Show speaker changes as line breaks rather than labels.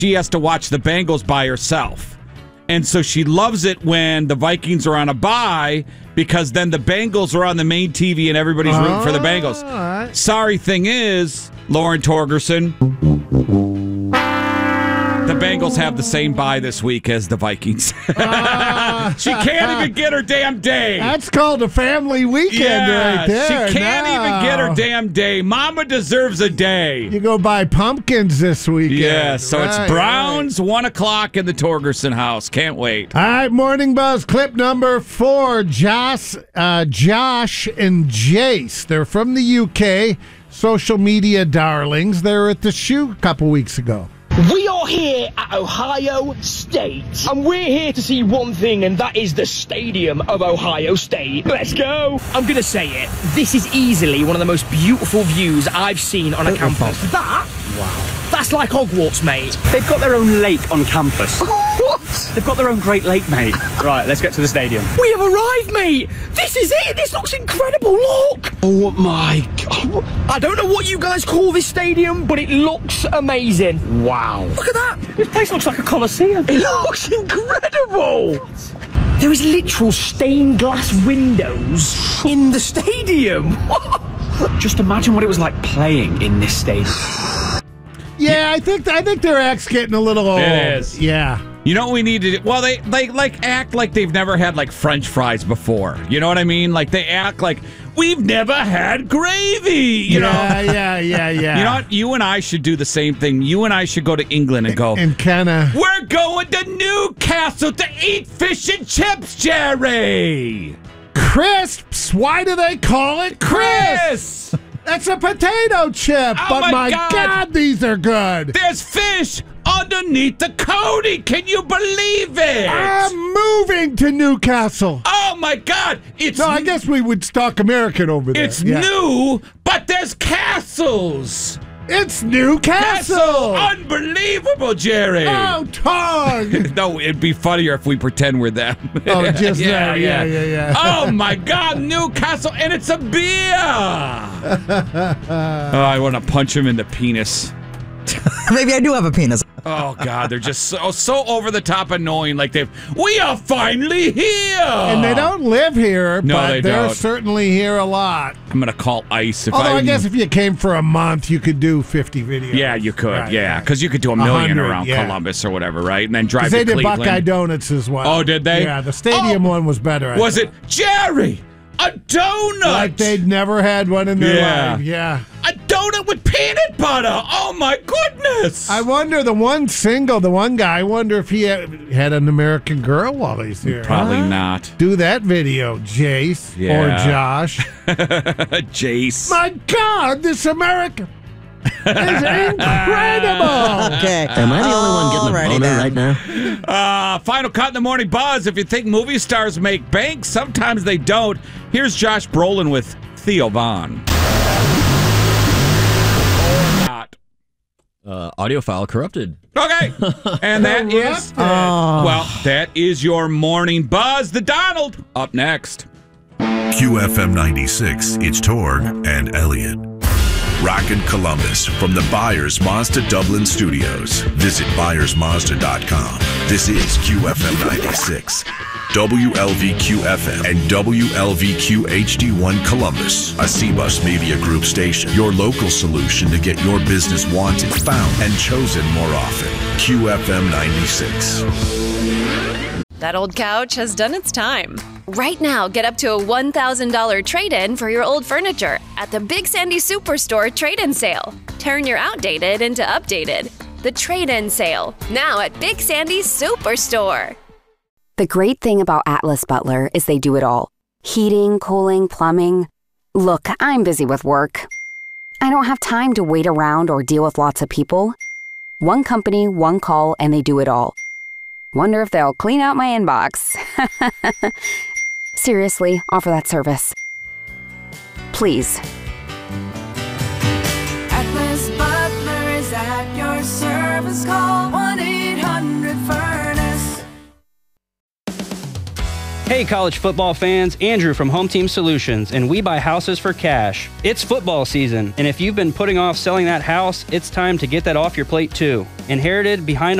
she has to watch the Bengals by herself. And so she loves it when the Vikings are on a bye because then the Bengals are on the main TV and everybody's rooting for the Bengals.
Right.
Sorry thing is, Lauren Torgerson, the Bengals have the same bye this week as the Vikings. She can't even get her damn day.
That's called a family weekend right there.
She can't even get her damn day. Mama deserves a day.
You go buy pumpkins this weekend.
Yeah, so it's Browns, 1 o'clock in the Torgerson house. Can't wait.
All right, Morning Buzz, clip number 4. Josh and Jace. They're from the UK, social media darlings. They were at the shoe a couple weeks ago.
We are here at Ohio State, and we're here to see one thing, and that is the Stadium of Ohio State. Let's go! I'm gonna say it. This is easily one of the most beautiful views I've seen on a campus. That's like Hogwarts, mate.
They've got their own lake on campus.
What?
They've got their own Great Lake, mate. Right, let's get to the stadium.
We have arrived, mate! This is it! This looks incredible, look! Oh my God. I don't know what you guys call this stadium, but it looks amazing. Wow. Look at that!
This place looks like a coliseum.
It looks incredible! There is literal stained glass windows in the stadium.
Just imagine what it was like playing in this stadium.
Yeah, I think their act's getting a little old.
It is.
Yeah.
You know what we need to do? Well, they like act like they've never had like French fries before. You know what I mean? Like they act like we've never had gravy. You know?
Yeah.
You know what? You and I should do the same thing. You and I should go to England and go.
And kind of.
We're going to Newcastle to eat fish and chips, Jerry.
Crisps. Why do they call it crisps? That's a potato chip.
Oh
but
my
God, these are good.
There's fish underneath the coating. Can you believe it?
I'm moving to Newcastle.
Oh my God!
I guess we would stock American over there.
It's new, but there's castles.
It's Newcastle.
Unbelievable, Jerry.
Oh, Tog.
No, it'd be funnier if we pretend we're them.
Oh, just yeah.
Oh my God, Newcastle, and it's a beer. I want to punch him in the penis.
Maybe I do have a penis.
Oh God, they're just so over the top annoying. Like we are finally here,
and they don't live here,
no,
but they're
don't.
certainly here a lot.
I'm gonna call ICE.
Although I guess if you came for a month, you could do 50 videos.
Yeah, you could.
Right,
yeah, because you could do a million
100,
around Columbus or whatever, right? And then drive to
they did
Cleveland.
Buckeye Donuts as well.
Oh, did they?
Yeah, the stadium one was better.
Was it Jerry? A donut?
Like they'd never had one in their life. Yeah.
A donut with peanut butter. Oh my goodness.
I wonder the one guy, I wonder if he had an American girl while he's here.
Probably not.
Do that video, Jace or Josh.
Jace.
My God, this American is incredible.
Okay.
Am I the only one getting a boner right now?
Final cut in the morning buzz. If you think movie stars make bank, sometimes they don't. Here's Josh Brolin with Theo Vaughn.
Audio file corrupted.
Okay. And that is, that is your morning buzz. The Donald up next.
QFM 96, it's Torg and Elliot. Rockin' Columbus from the Byers Mazda Dublin studios. Visit ByersMazda.com. This is QFM 96, WLVQ-FM, and WLVQ HD1 Columbus, a C-Bus Media Group station. Your local solution to get your business wanted, found, and chosen more often. QFM 96.
That old couch has done its time. Right now, get up to a $1,000 trade-in for your old furniture at the Big Sandy Superstore trade-in sale. Turn your outdated into updated. The trade-in sale, now at Big Sandy Superstore.
The great thing about Atlas Butler is they do it all. Heating, cooling, plumbing. Look, I'm busy with work. I don't have time to wait around or deal with lots of people. One company, one call, and they do it all. Wonder if they'll clean out my inbox. Seriously, offer that service. Please.
Atlas Butler is at your service. Call 1-800-FURNACE.
Hey, college football fans, Andrew from Home Team Solutions, and we buy houses for cash. It's football season, and if you've been putting off selling that house, it's time to get that off your plate too. Inherited behind